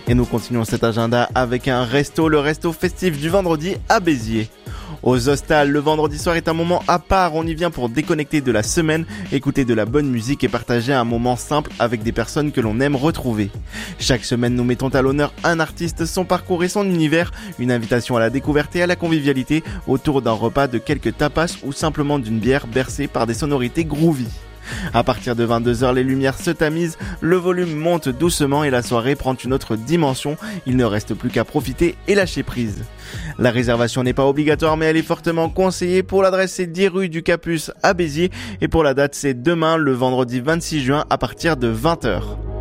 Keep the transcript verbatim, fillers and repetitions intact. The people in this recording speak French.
Et nous continuons cet agenda avec un resto, le resto festif du vendredi à Béziers. Aux Hostales, le vendredi soir est un moment à part, on y vient pour déconnecter de la semaine, écouter de la bonne musique et partager un moment simple avec des personnes que l'on aime retrouver. Chaque semaine, nous mettons à l'honneur un artiste, son parcours et son univers, une invitation à la découverte et à la convivialité autour d'un repas, de quelques tapas ou simplement d'une bière bercée par des sonorités groovy. À partir de vingt-deux heures, les lumières se tamisent, le volume monte doucement et la soirée prend une autre dimension. Il ne reste plus qu'à profiter et lâcher prise. La réservation n'est pas obligatoire, mais elle est fortement conseillée. Pour l'adresse, c'est dix rue du Capus à Béziers et pour la date, c'est demain, le vendredi vingt-six juin à partir de vingt heures.